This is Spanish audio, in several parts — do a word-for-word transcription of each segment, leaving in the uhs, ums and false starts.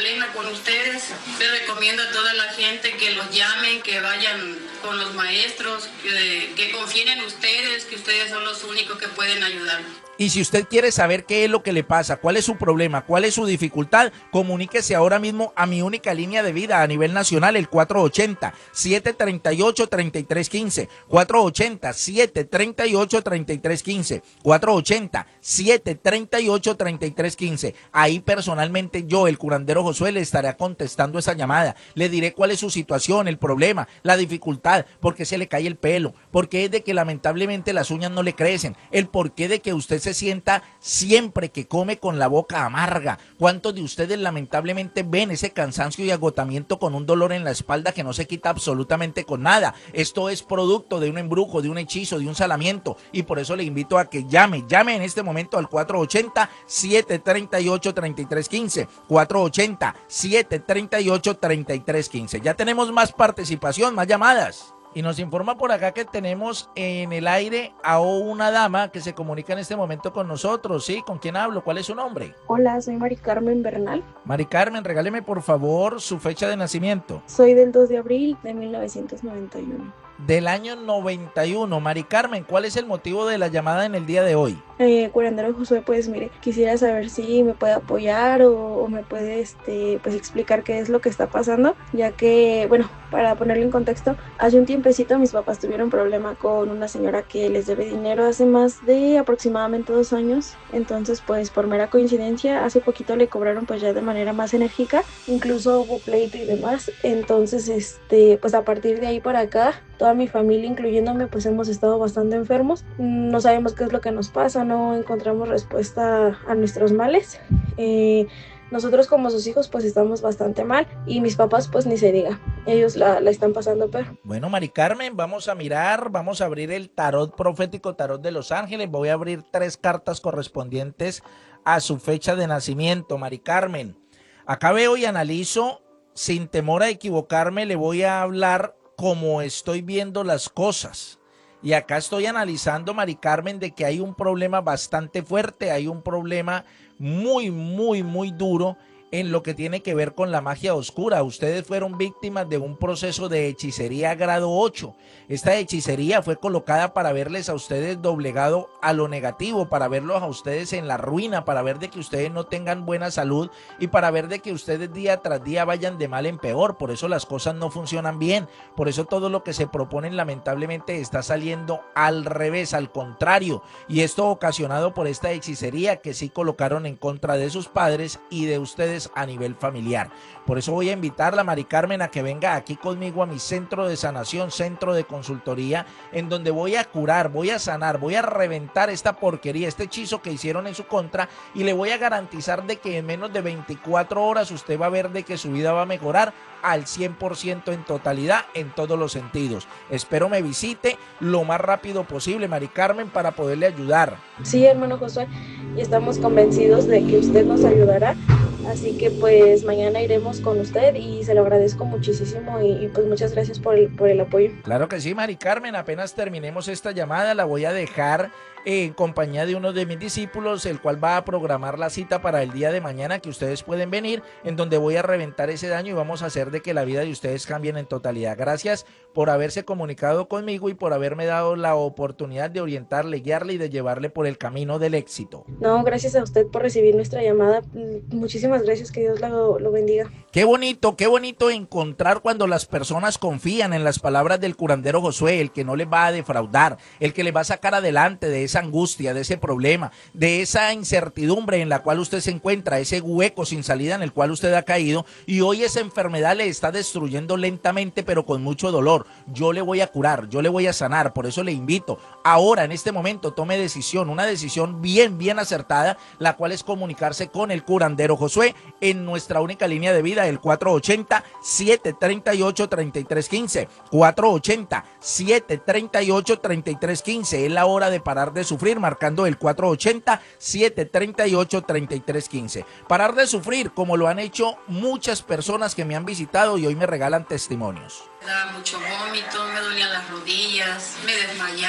Elena con ustedes. Le recomiendo a toda la gente que los llamen, que vayan con los maestros, que, que confíen en ustedes, que ustedes son los únicos que pueden ayudar. Y si usted quiere saber qué es lo que le pasa, cuál es su problema, cuál es su dificultad, comuníquese ahora mismo a mi única línea de vida a nivel nacional, el cuatro ochenta, siete treinta y ocho, treinta y tres quince, cuatro ochenta, siete treinta y ocho, treinta y tres quince, cuatro ochenta, siete treinta y ocho, treinta y tres quince. Ahí personalmente yo, el curandero Josué, le estaré contestando esa llamada. Le diré cuál es su situación, el problema, la dificultad, por qué se le cae el pelo, por qué es de que lamentablemente las uñas no le crecen, el porqué de que usted se se sienta siempre que come con la boca amarga. ¿Cuántos de ustedes lamentablemente ven ese cansancio y agotamiento con un dolor en la espalda que no se quita absolutamente con nada? Esto es producto de un embrujo, de un hechizo, de un salamiento, y por eso le invito a que llame, llame en este momento al cuatro ochenta, siete treinta y ocho, treinta y tres quince, cuatro ochenta, siete treinta y ocho, treinta y tres quince. Ya tenemos más participación, más llamadas. Y nos informa por acá que tenemos en el aire a una dama que se comunica en este momento con nosotros. ¿Sí? ¿Con quién hablo? ¿Cuál es su nombre? Hola, soy Mari Carmen Bernal. Mari Carmen, regáleme por favor su fecha de nacimiento. Soy del dos de abril de mil novecientos noventa y uno. Del año noventa y uno. Mari Carmen, ¿cuál es el motivo de la llamada en el día de hoy? Eh, curandero Josué, pues mire, quisiera saber si me puede apoyar o, o me puede este, pues explicar qué es lo que está pasando, ya que, bueno, para ponerlo en contexto, hace un tiempecito mis papás tuvieron problema con una señora que les debe dinero hace más de aproximadamente dos años, entonces pues por mera coincidencia hace poquito le cobraron pues ya de manera más enérgica, incluso hubo pleito y demás, entonces este, pues a partir de ahí para acá, toda mi familia incluyéndome pues hemos estado bastante enfermos, no sabemos qué es lo que nos pasa, no encontramos respuesta a nuestros males. Eh, nosotros como sus hijos pues estamos bastante mal y mis papás pues ni se diga, ellos la, la están pasando peor. Bueno, Mari Carmen, vamos a mirar, vamos a abrir el tarot profético, tarot de los ángeles. Voy a abrir tres cartas correspondientes a su fecha de nacimiento, Mari Carmen. Acá veo y analizo, sin temor a equivocarme, le voy a hablar como estoy viendo las cosas. Y acá estoy analizando, Mari Carmen, de que hay un problema bastante fuerte, hay un problema muy, muy, muy duro en lo que tiene que ver con la magia oscura. Ustedes fueron víctimas de un proceso de hechicería grado ocho. Esta hechicería fue colocada para verles a ustedes doblegado a lo negativo, para verlos a ustedes en la ruina, para ver de que ustedes no tengan buena salud y para ver de que ustedes día tras día vayan de mal en peor. Por eso las cosas no funcionan bien, por eso todo lo que se proponen lamentablemente está saliendo al revés, al contrario, y esto ocasionado por esta hechicería que sí colocaron en contra de sus padres y de ustedes a nivel familiar. Por eso voy a invitarla, Mari Carmen, a que venga aquí conmigo a mi centro de sanación, centro de consultoría, en donde voy a curar, voy a sanar, voy a reventar esta porquería, este hechizo que hicieron en su contra, y le voy a garantizar de que en menos de veinticuatro horas usted va a ver de que su vida va a mejorar al cien por ciento en totalidad, en todos los sentidos. Espero me visite lo más rápido posible, Mari Carmen, para poderle ayudar. Sí, hermano Josué, y estamos convencidos de que usted nos ayudará. Así que pues mañana iremos con usted y se lo agradezco muchísimo y, y pues muchas gracias por el, por el apoyo. Claro que sí, Mari Carmen, apenas terminemos esta llamada la voy a dejar en compañía de uno de mis discípulos, el cual va a programar la cita para el día de mañana que ustedes pueden venir, en donde voy a reventar ese daño y vamos a hacer de que la vida de ustedes cambien en totalidad. Gracias por haberse comunicado conmigo y por haberme dado la oportunidad de orientarle, guiarle y de llevarle por el camino del éxito. No, gracias a usted por recibir nuestra llamada. Muchísimas gracias, que Dios lo, lo bendiga. Qué bonito, qué bonito encontrar cuando las personas confían en las palabras del curandero Josué, el que no les va a defraudar, el que les va a sacar adelante de esa angustia, de ese problema, de esa incertidumbre en la cual usted se encuentra, ese hueco sin salida en el cual usted ha caído y hoy esa enfermedad le está destruyendo lentamente pero con mucho dolor. Yo le voy a curar, yo le voy a sanar, por eso le invito ahora en este momento tome decisión, una decisión bien, bien acertada, la cual es comunicarse con el curandero Josué en nuestra única línea de vida, el cuatro ochenta, siete treinta y ocho, treinta y tres quince, cuatro ochenta, siete treinta y ocho, treinta y tres quince, es la hora de parar de sufrir, marcando el cuatro ochenta, siete treinta y ocho, treinta y tres quince. Parar de sufrir como lo han hecho muchas personas que me han visitado y hoy me regalan testimonios. Me daba mucho vómito, me dolían las rodillas, me desmayaba,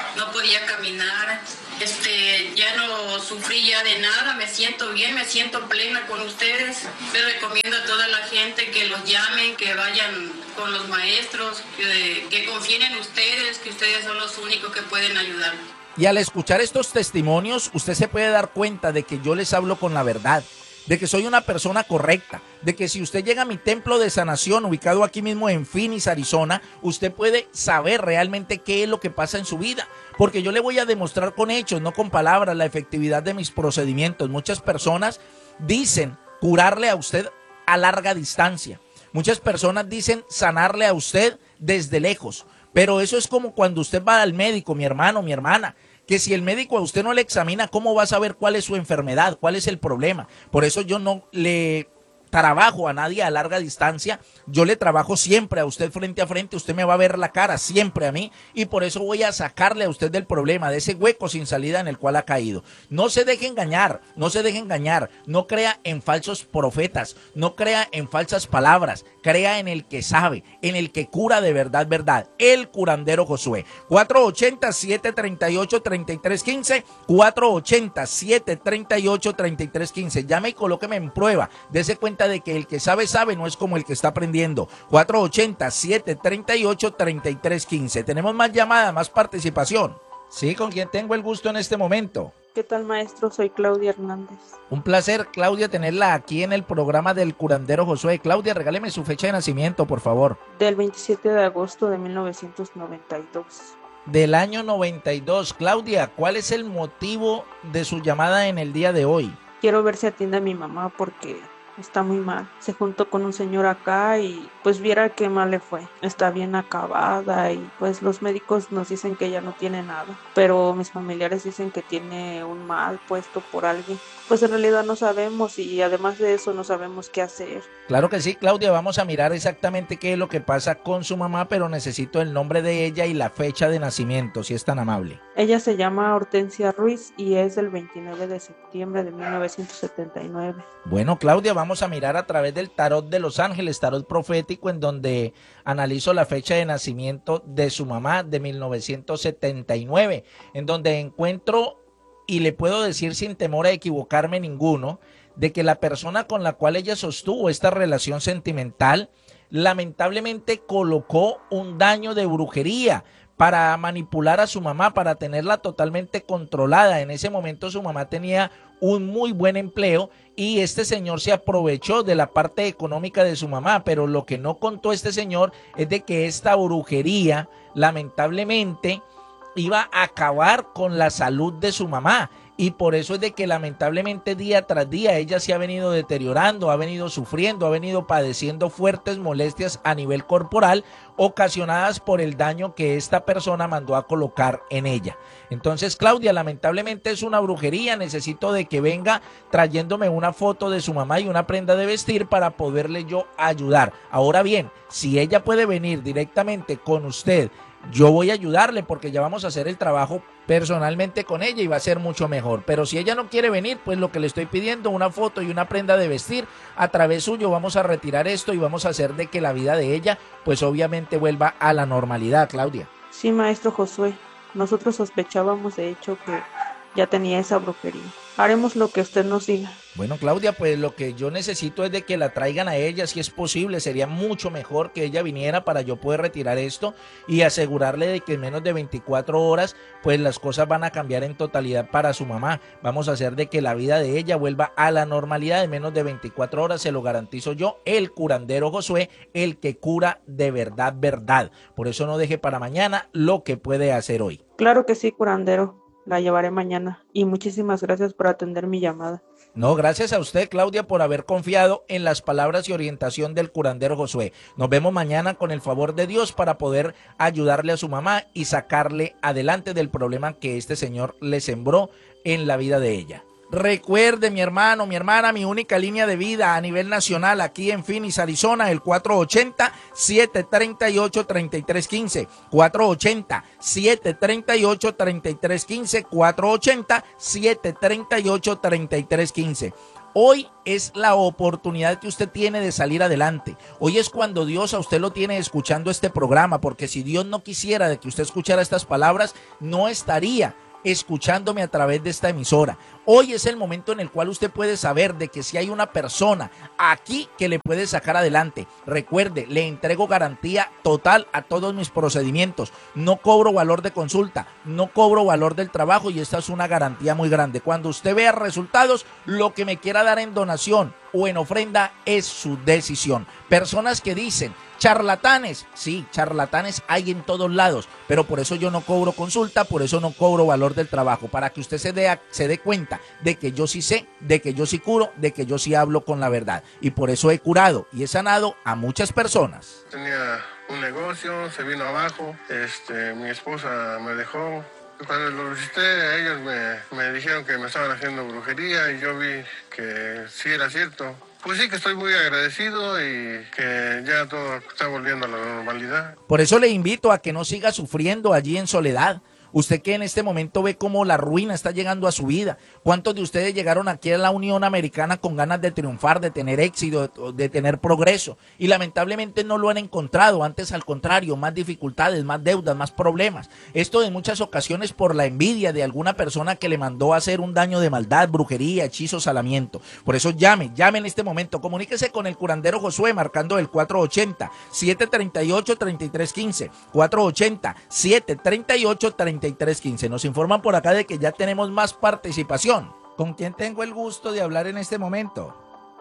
no podía caminar, este, ya no sufrí ya de nada, me siento bien, me siento plena con ustedes. Les recomiendo a toda la gente que los llamen, que vayan con los maestros, que, que confíen en ustedes, que ustedes son los únicos que pueden ayudar. Y al escuchar estos testimonios, usted se puede dar cuenta de que yo les hablo con la verdad, de que soy una persona correcta, de que si usted llega a mi templo de sanación, ubicado aquí mismo en Phoenix, Arizona, usted puede saber realmente qué es lo que pasa en su vida, porque yo le voy a demostrar con hechos, no con palabras, la efectividad de mis procedimientos. Muchas personas dicen curarle a usted a larga distancia, muchas personas dicen sanarle a usted desde lejos, pero eso es como cuando usted va al médico, mi hermano, mi hermana, que si el médico a usted no le examina, ¿cómo va a saber cuál es su enfermedad? ¿Cuál es el problema? Por eso yo no le trabajo a nadie a larga distancia, yo le trabajo siempre a usted frente a frente, usted me va a ver la cara siempre a mí y por eso voy a sacarle a usted del problema, de ese hueco sin salida en el cual ha caído. No se deje engañar, no se deje engañar, no crea en falsos profetas, no crea en falsas palabras, crea en el que sabe, en el que cura de verdad, verdad, el curandero Josué. cuatro ochenta, siete treinta y ocho, treinta y tres quince, cuatro ochenta, siete treinta y ocho, treinta y tres quince. Llame y colóqueme en prueba, dese cuenta de que el que sabe, sabe, no es como el que está aprendiendo. cuatro ochenta, siete treinta y ocho, treinta y tres quince. Tenemos más llamadas, más participación. Sí, ¿con quién tengo el gusto en este momento? ¿Qué tal, maestro? Soy Claudia Hernández. Un placer, Claudia, tenerla aquí en el programa del curandero Josué. Claudia, regáleme su fecha de nacimiento, por favor. Del veintisiete de agosto de mil novecientos noventa y dos. Del año noventa y dos. Claudia, ¿cuál es el motivo de su llamada en el día de hoy? Quiero ver si atiende a mi mamá porque está muy mal. Se juntó con un señor acá y pues viera qué mal le fue. Está bien acabada y pues los médicos nos dicen que ella no tiene nada, pero mis familiares dicen que tiene un mal puesto por alguien. Pues en realidad no sabemos y además de eso no sabemos qué hacer. Claro que sí, Claudia, vamos a mirar exactamente qué es lo que pasa con su mamá, pero necesito el nombre de ella y la fecha de nacimiento, si es tan amable. Ella se llama Hortensia Ruiz y es del veintinueve de septiembre de mil novecientos setenta y nueve. Bueno, Claudia, vamos a mirar a través del tarot de Los Ángeles, tarot profético, en donde analizo la fecha de nacimiento de su mamá de mil novecientos setenta y nueve, en donde encuentro, y le puedo decir sin temor a equivocarme ninguno, de que la persona con la cual ella sostuvo esta relación sentimental lamentablemente colocó un daño de brujería para manipular a su mamá, para tenerla totalmente controlada. En ese momento su mamá tenía un muy buen empleo y este señor se aprovechó de la parte económica de su mamá, pero lo que no contó este señor es de que esta brujería lamentablemente iba a acabar con la salud de su mamá. Y por eso es de que lamentablemente día tras día ella se ha venido deteriorando, ha venido sufriendo, ha venido padeciendo fuertes molestias a nivel corporal ocasionadas por el daño que esta persona mandó a colocar en ella. Entonces, Claudia, lamentablemente es una brujería, necesito de que venga trayéndome una foto de su mamá y una prenda de vestir para poderle yo ayudar. Ahora bien, si ella puede venir directamente con usted, yo voy a ayudarle porque ya vamos a hacer el trabajo personalmente con ella y va a ser mucho mejor. Pero si ella no quiere venir, pues lo que le estoy pidiendo, una foto y una prenda de vestir, a través suyo vamos a retirar esto y vamos a hacer de que la vida de ella, pues obviamente vuelva a la normalidad, Claudia. Sí, maestro Josué, nosotros sospechábamos de hecho que ya tenía esa brujería. Haremos lo que usted nos diga. Bueno, Claudia, pues lo que yo necesito es de que la traigan a ella, si es posible. Sería mucho mejor que ella viniera para yo poder retirar esto y asegurarle de que en menos de veinticuatro horas, pues las cosas van a cambiar en totalidad para su mamá. Vamos a hacer de que la vida de ella vuelva a la normalidad en menos de veinticuatro horas, se lo garantizo yo, el curandero Josué, el que cura de verdad, verdad. Por eso no deje para mañana lo que puede hacer hoy. Claro que sí, curandero. La llevaré mañana y muchísimas gracias por atender mi llamada. No, gracias a usted, Claudia, por haber confiado en las palabras y orientación del curandero Josué. Nos vemos mañana con el favor de Dios para poder ayudarle a su mamá y sacarle adelante del problema que este señor le sembró en la vida de ella. Recuerde, mi hermano, mi hermana, mi única línea de vida a nivel nacional aquí en Phoenix, Arizona, el cuatro ochenta, siete treinta y ocho, treinta y tres quince, cuatro ochenta, siete treinta y ocho, treinta y tres quince, cuatro ochenta, siete treinta y ocho, treinta y tres quince. Hoy es la oportunidad que usted tiene de salir adelante. Hoy es cuando Dios a usted lo tiene escuchando este programa, porque si Dios no quisiera de que usted escuchara estas palabras, no estaría escuchándome a través de esta emisora. Hoy es el momento en el cual usted puede saber de que si hay una persona aquí que le puede sacar adelante. Recuerde, le entrego garantía total a todos mis procedimientos. No cobro valor de consulta, no cobro valor del trabajo y esta es una garantía muy grande. Cuando usted vea resultados, lo que me quiera dar en donación o en ofrenda es su decisión. Personas que dicen, charlatanes, sí, charlatanes hay en todos lados, pero por eso yo no cobro consulta, por eso no cobro valor del trabajo, para que usted se dé, se dé cuenta de que yo sí sé, de que yo sí curo, de que yo sí hablo con la verdad, y por eso he curado y he sanado a muchas personas. Tenía un negocio, se vino abajo, este, mi esposa me dejó. Cuando lo visité, ellos me, me dijeron que me estaban haciendo brujería y yo vi que sí era cierto. Pues sí, que estoy muy agradecido y que ya todo está volviendo a la normalidad. Por eso le invito a que no siga sufriendo allí en soledad. Usted que en este momento ve cómo la ruina está llegando a su vida. ¿Cuántos de ustedes llegaron aquí a la Unión Americana con ganas de triunfar, de tener éxito, de, de tener progreso? Y lamentablemente no lo han encontrado. Antes, al contrario, más dificultades, más deudas, más problemas. Esto en muchas ocasiones por la envidia de alguna persona que le mandó a hacer un daño de maldad, brujería, hechizo, salamiento. Por eso llame, llame en este momento. Comuníquese con el curandero Josué marcando el cuatro ochenta, siete treinta y ocho, treinta y tres quince. cuatro ochenta, siete treinta y ocho, treinta y tres quince. treinta y tres quince. Nos informan por acá de que ya tenemos más participación. ¿Con quién tengo el gusto de hablar en este momento?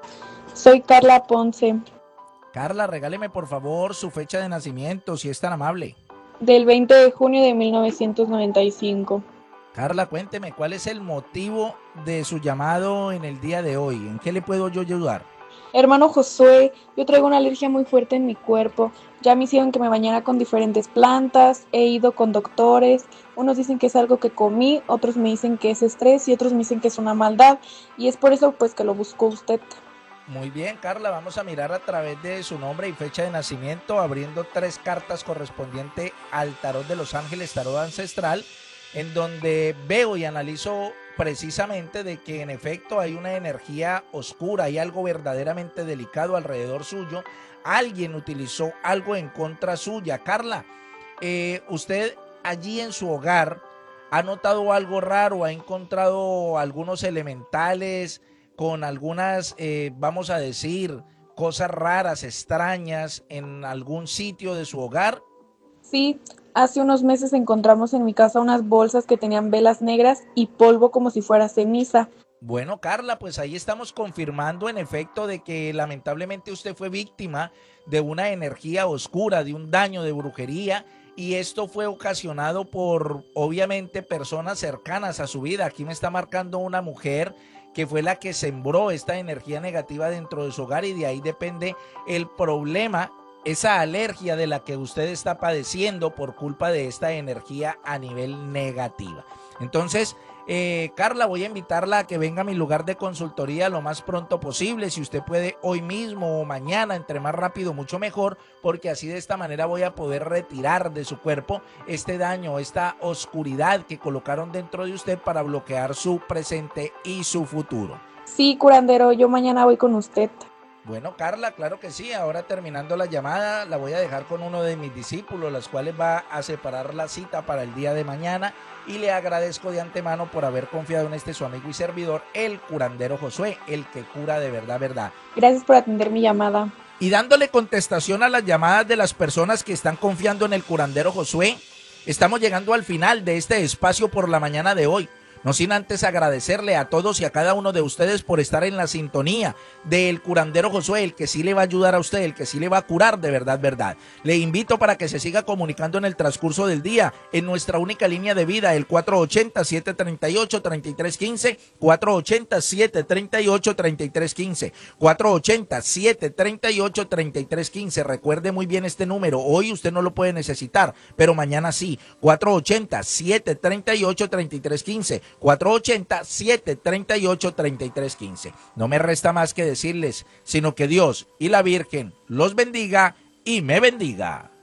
Soy Carla Ponce. Carla, regáleme por favor su fecha de nacimiento, si es tan amable. Del veinte de junio de mil novecientos noventa y cinco. Carla, cuénteme, ¿cuál es el motivo de su llamado en el día de hoy? ¿En qué le puedo yo ayudar? Hermano Josué, yo traigo una alergia muy fuerte en mi cuerpo. Ya me hicieron que me bañara con diferentes plantas, he ido con doctores. Unos dicen que es algo que comí, otros me dicen que es estrés y otros me dicen que es una maldad. Y es por eso pues que lo buscó usted. Muy bien, Carla, vamos a mirar a través de su nombre y fecha de nacimiento, abriendo tres cartas correspondientes al tarot de los ángeles, tarot ancestral, en donde veo y analizo precisamente de que en efecto hay una energía oscura, hay algo verdaderamente delicado alrededor suyo. Alguien utilizó algo en contra suya. Carla, eh, usted allí en su hogar ha notado algo raro, ha encontrado algunos elementales con algunas, eh, vamos a decir, cosas raras, extrañas en algún sitio de su hogar. Sí, hace unos meses encontramos en mi casa unas bolsas que tenían velas negras y polvo como si fuera ceniza. Bueno, Carla, pues ahí estamos confirmando en efecto de que lamentablemente usted fue víctima de una energía oscura, de un daño de brujería, y esto fue ocasionado por obviamente personas cercanas a su vida. Aquí me está marcando una mujer que fue la que sembró esta energía negativa dentro de su hogar y de ahí depende el problema, esa alergia de la que usted está padeciendo por culpa de esta energía a nivel negativa. Entonces, eh, Carla, voy a invitarla a que venga a mi lugar de consultoría lo más pronto posible. Si usted puede hoy mismo o mañana, entre más rápido, mucho mejor, porque así de esta manera voy a poder retirar de su cuerpo este daño, esta oscuridad que colocaron dentro de usted para bloquear su presente y su futuro. Sí, curandero, yo mañana voy con usted. Bueno, Carla, claro que sí. Ahora terminando la llamada, la voy a dejar con uno de mis discípulos, las cuales va a separar la cita para el día de mañana. Y le agradezco de antemano por haber confiado en este su amigo y servidor, el curandero Josué, el que cura de verdad, verdad. Gracias por atender mi llamada. Y dándole contestación a las llamadas de las personas que están confiando en el curandero Josué, estamos llegando al final de este espacio por la mañana de hoy. No sin antes agradecerle a todos y a cada uno de ustedes por estar en la sintonía del curandero Josué, el que sí le va a ayudar a usted, el que sí le va a curar de verdad, verdad. Le invito para que se siga comunicando en el transcurso del día en nuestra única línea de vida, el cuatro ochenta, siete treinta y ocho, treinta y tres quince, cuatro ochenta, siete treinta y ocho, treinta y tres quince, cuatro ochenta, siete treinta y ocho, treinta y tres quince. Recuerde muy bien este número, hoy usted no lo puede necesitar, pero mañana sí, cuatro ochenta, siete treinta y ocho, treinta y tres quince. cuatro ochenta, siete treinta y ocho, treinta y tres quince. No me resta más que decirles, sino que Dios y la Virgen los bendiga y me bendiga.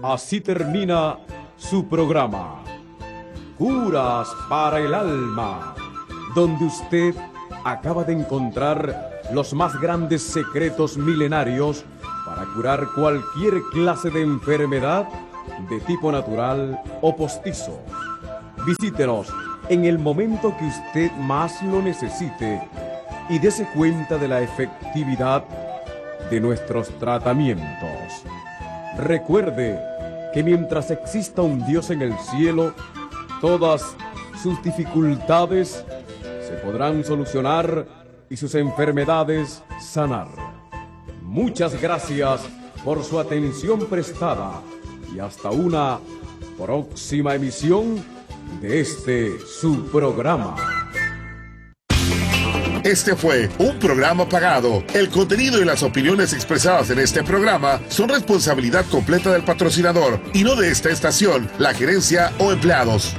Así termina su programa, Curas para el Alma, donde usted acaba de encontrar los más grandes secretos milenarios para curar cualquier clase de enfermedad de tipo natural o postizo. Visítenos en el momento que usted más lo necesite y dése cuenta de la efectividad de nuestros tratamientos. Recuerde que mientras exista un Dios en el cielo, todas sus dificultades se podrán solucionar y sus enfermedades sanar. Muchas gracias por su atención prestada y hasta una próxima emisión de este su programa. Este fue un programa pagado. El contenido y las opiniones expresadas en este programa son responsabilidad completa del patrocinador y no de esta estación, la gerencia o empleados.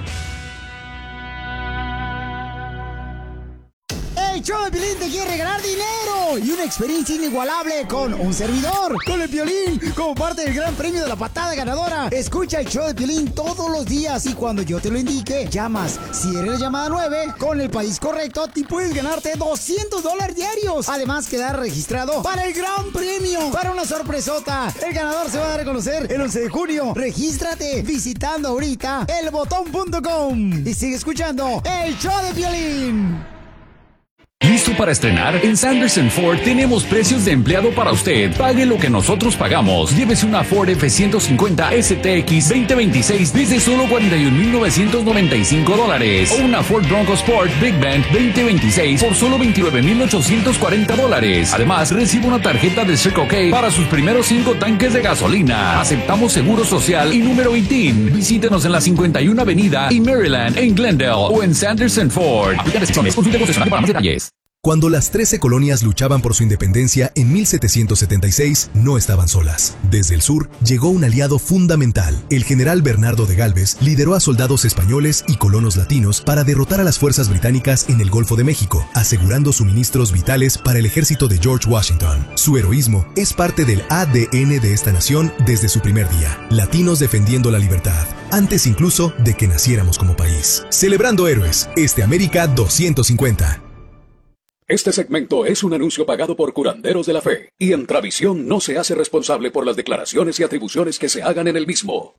El show de Piolín te quiere regalar dinero y una experiencia inigualable con un servidor, con el Piolín, como parte del gran premio de la patada ganadora. Escucha el show de Piolín todos los días y cuando yo te lo indique, llamas. Si eres la llamada nueve, con el país correcto, te puedes ganarte doscientos dólares diarios. Además, quedar registrado para el gran premio, para una sorpresota. El ganador se va a dar a conocer el once de junio. Regístrate visitando ahorita el botón punto com y sigue escuchando el show de Piolín. ¿Listo para estrenar? En Sanderson Ford tenemos precios de empleado para usted. Pague lo que nosotros pagamos. Llévese una Ford F ciento cincuenta S T X veinte veintiséis desde solo cuarenta y un mil novecientos noventa y cinco dólares. O una Ford Bronco Sport Big Bend veinte veintiséis por solo veintinueve mil ochocientos cuarenta dólares. Además, recibe una tarjeta de Circle K para sus primeros cinco tanques de gasolina. Aceptamos seguro social y número veinte. Visítenos en la cincuenta y una Avenida y Maryland, en Glendale o en Sanderson Ford. Aplica restricciones. Consulte concesionario para más detalles. Cuando las trece colonias luchaban por su independencia en mil setecientos setenta y seis, no estaban solas. Desde el sur llegó un aliado fundamental. El general Bernardo de Gálvez lideró a soldados españoles y colonos latinos para derrotar a las fuerzas británicas en el Golfo de México, asegurando suministros vitales para el ejército de George Washington. Su heroísmo es parte del A D N de esta nación desde su primer día. Latinos defendiendo la libertad, antes incluso de que naciéramos como país. Celebrando héroes, este América doscientos cincuenta. Este segmento es un anuncio pagado por curanderos de la fe, y Entravisión no se hace responsable por las declaraciones y atribuciones que se hagan en el mismo.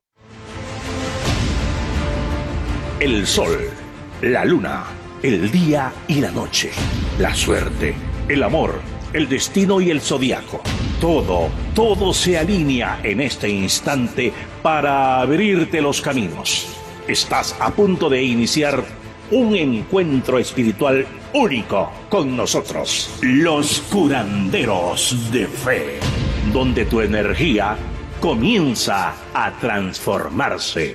El sol, la luna, el día y la noche, la suerte, el amor, el destino y el zodiaco. Todo, todo se alinea en este instante para abrirte los caminos. Estás a punto de iniciar un encuentro espiritual único con nosotros, los curanderos de fe, donde tu energía comienza a transformarse.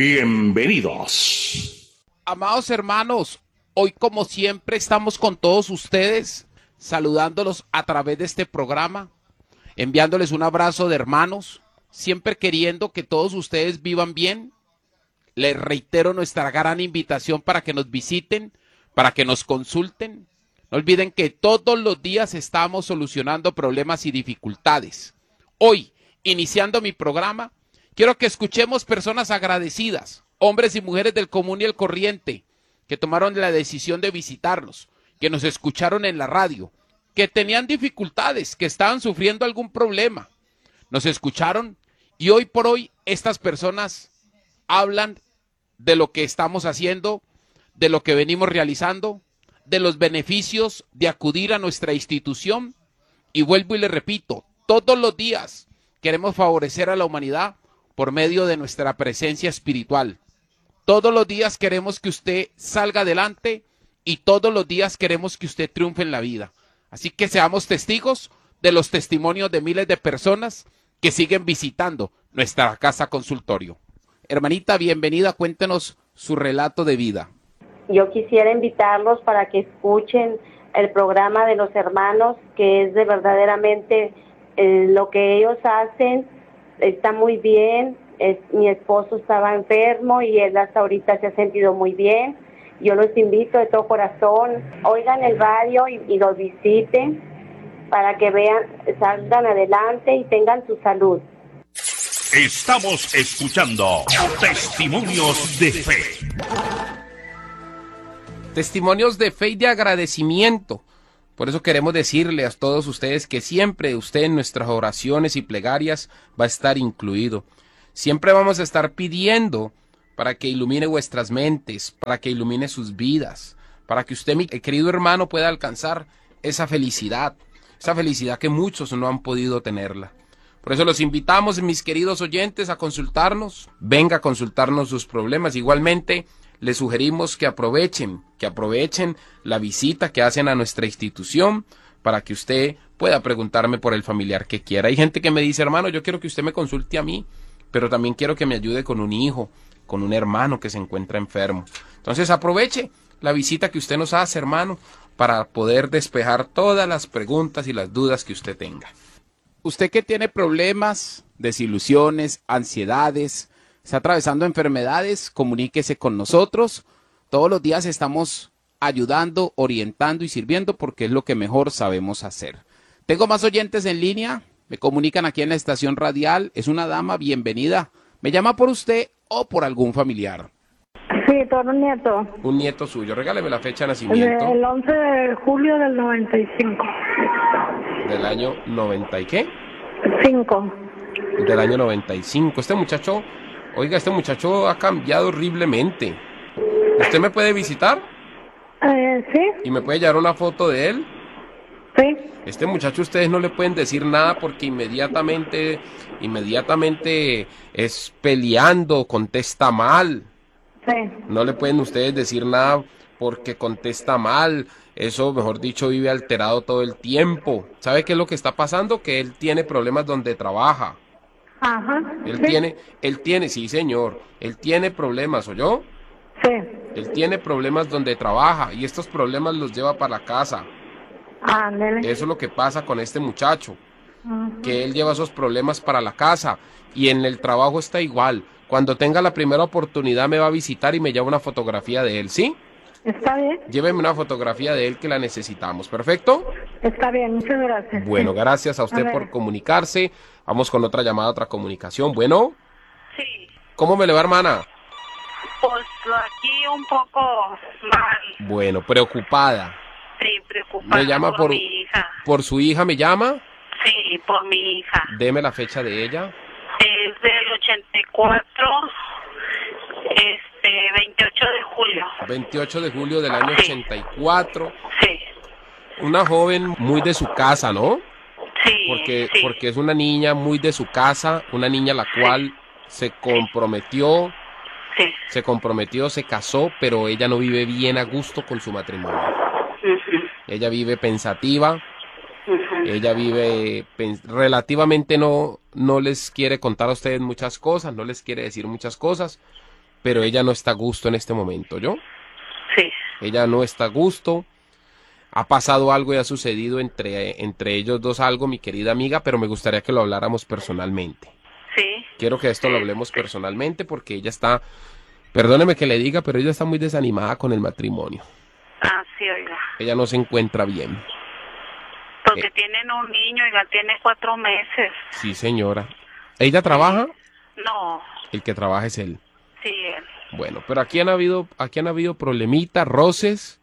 Bienvenidos. Amados hermanos, hoy como siempre estamos con todos ustedes, saludándolos a través de este programa, enviándoles un abrazo de hermanos, siempre queriendo que todos ustedes vivan bien. Les reitero nuestra gran invitación para que nos visiten, para que nos consulten. No olviden que todos los días estamos solucionando problemas y dificultades. Hoy, iniciando mi programa, quiero que escuchemos personas agradecidas, hombres y mujeres del común y el corriente, que tomaron la decisión de visitarnos, que nos escucharon en la radio, que tenían dificultades, que estaban sufriendo algún problema. Nos escucharon y hoy por hoy estas personas hablan de lo que estamos haciendo, de lo que venimos realizando, de los beneficios de acudir a nuestra institución. Y vuelvo y le repito, todos los días queremos favorecer a la humanidad por medio de nuestra presencia espiritual. Todos los días queremos que usted salga adelante y todos los días queremos que usted triunfe en la vida. Así que seamos testigos de los testimonios de miles de personas que siguen visitando nuestra casa consultorio. Hermanita, bienvenida, cuéntenos su relato de vida. Yo quisiera invitarlos para que escuchen el programa de los hermanos, que es de verdaderamente eh, lo que ellos hacen, está muy bien. Es, mi esposo estaba enfermo y él hasta ahorita se ha sentido muy bien. Yo los invito de todo corazón, oigan el radio y, y los visiten para que vean, salgan adelante y tengan su salud. Estamos escuchando Testimonios de Fe. Testimonios de fe y de agradecimiento. Por eso queremos decirle a todos ustedes que siempre usted en nuestras oraciones y plegarias va a estar incluido. Siempre vamos a estar pidiendo para que ilumine vuestras mentes, para que ilumine sus vidas, para que usted, mi querido hermano, pueda alcanzar esa felicidad, esa felicidad que muchos no han podido tenerla. Por eso los invitamos, mis queridos oyentes, a consultarnos. Venga a consultarnos sus problemas. Igualmente, les sugerimos que aprovechen, que aprovechen la visita que hacen a nuestra institución para que usted pueda preguntarme por el familiar que quiera. Hay gente que me dice, hermano, yo quiero que usted me consulte a mí, pero también quiero que me ayude con un hijo, con un hermano que se encuentra enfermo. Entonces aproveche la visita que usted nos hace, hermano, para poder despejar todas las preguntas y las dudas que usted tenga. Usted que tiene problemas, desilusiones, ansiedades, está atravesando enfermedades, comuníquese con nosotros. Todos los días estamos ayudando, orientando y sirviendo porque es lo que mejor sabemos hacer. Tengo más oyentes en línea, me comunican aquí en la estación radial. Es una dama, bienvenida. ¿Me llama por usted o por algún familiar? Sí, por un nieto. Un nieto suyo. Regáleme la fecha de nacimiento. El once de julio del noventa y cinco. ¿Del año noventa y qué? cinco. Del año noventa y cinco. Este muchacho, oiga, este muchacho ha cambiado horriblemente. ¿Usted me puede visitar? Eh, sí. ¿Y me puede llevar una foto de él? Sí. Este muchacho ustedes no le pueden decir nada porque inmediatamente, inmediatamente es peleando, contesta mal. Sí. No le pueden ustedes decir nada porque contesta mal. Eso, mejor dicho, vive alterado todo el tiempo. ¿Sabe qué es lo que está pasando? Que él tiene problemas donde trabaja. Ajá. Él sí. tiene, él tiene, sí señor, él tiene problemas, ¿oyó? Sí. Él tiene problemas donde trabaja y estos problemas los lleva para la casa. Ándele. Eso es lo que pasa con este muchacho, Ujú. que él lleva esos problemas para la casa y en el trabajo está igual. Cuando tenga la primera oportunidad me va a visitar y me lleva una fotografía de él, ¿sí? Está bien. Lléveme una fotografía de él que la necesitamos, ¿perfecto? Está bien, muchas gracias. Bueno, gracias a usted A ver. por comunicarse. Vamos con otra llamada, otra comunicación. Bueno, Sí, ¿cómo me le va, hermana? pues aquí un poco mal, Bueno, preocupada. sí, preocupada Me llama por, por, mi hija. por su hija, ¿me llama? Sí, por mi hija. Deme la fecha de ella. Es del ochenta y cuatro, este, veintiocho de julio. veintiocho de julio del año ochenta y cuatro. Sí. Una joven muy de su casa, ¿no? Sí, Porque, sí. porque es una niña muy de su casa, una niña la cual se comprometió, Sí. se comprometió, se casó, pero ella no vive bien a gusto con su matrimonio. Ujú, Ella vive pensativa, ujú. ella vive pen- relativamente no, no les quiere contar a ustedes muchas cosas, no les quiere decir muchas cosas, pero ella no está a gusto en este momento, ¿yo? Sí. Ella no está a gusto. Ha pasado algo y ha sucedido entre, entre ellos dos algo, mi querida amiga, pero me gustaría que lo habláramos personalmente. Sí. Quiero que esto lo hablemos personalmente porque ella está, perdóneme que le diga, pero ella está muy desanimada con el matrimonio. Ah, sí, oiga. Ella no se encuentra bien. Porque Eh. tienen un niño, oiga, tiene cuatro meses. Sí, señora. ¿Ella trabaja? No, El que trabaja es él. sí, él. Bueno, pero aquí han habido, aquí han habido problemitas, roces,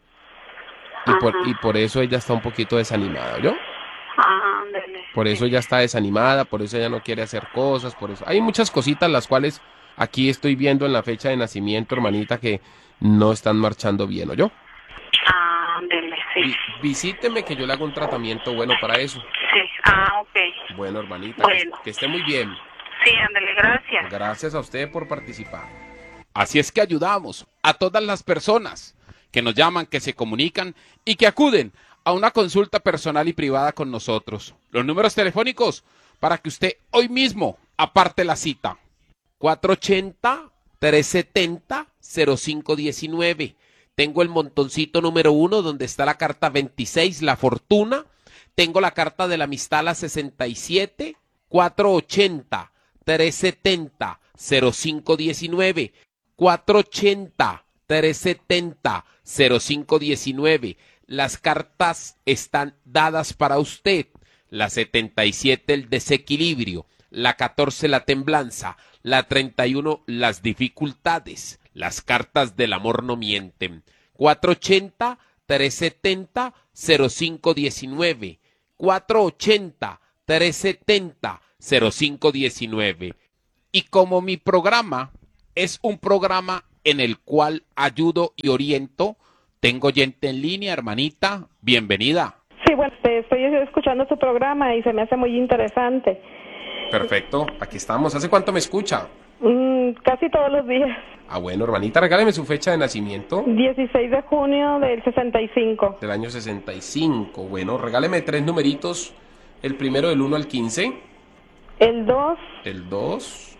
y por, Ajá. y por eso ella está un poquito desanimada, ¿yo? Ah, ándele. Por eso ella está desanimada, por eso ella no quiere hacer cosas, por eso. Hay muchas cositas las cuales aquí estoy viendo en la fecha de nacimiento, hermanita, que no están marchando bien, ¿o yo? Ah, ándele, sí. Vi- visíteme que yo le hago un tratamiento bueno para eso. Sí, ah, ok. Bueno, hermanita, que- Bueno. que esté muy bien. Sí, ándele, gracias. Gracias a usted por participar. Así es que ayudamos a todas las personas que nos llaman, que se comunican y que acuden a una consulta personal y privada con nosotros. Los números telefónicos para que usted hoy mismo aparte la cita. cuatro ochenta, trescientos setenta, cero cinco diecinueve. Tengo el montoncito número uno donde está la carta veintiséis, la fortuna. Tengo la carta de la amistad, la sesenta y siete, cuatro ochenta, trescientos setenta, cero cinco diecinueve. cuatro ochenta, trescientos setenta, cero cinco diecinueve. Las cartas están dadas para usted. La setenta y siete, el desequilibrio. la catorce la temblanza, la treinta y uno las dificultades. Las cartas del amor no mienten. cuatro ochenta, tres setenta, cero cinco diecinueve. cuatro ochenta, tres setenta, cero cinco diecinueve. Y como mi programa es un programa en el cual ayudo y oriento, tengo gente en línea, hermanita, bienvenida. Sí, bueno, estoy escuchando tu programa y se me hace muy interesante. Perfecto, aquí estamos. ¿Hace cuánto me escucha? Mm, casi todos los días. Ah, bueno, hermanita, regáleme su fecha de nacimiento. dieciséis de junio del sesenta y cinco. Del año sesenta y cinco. Bueno, regáleme tres numeritos. El primero del uno al quince. El dos. El dos.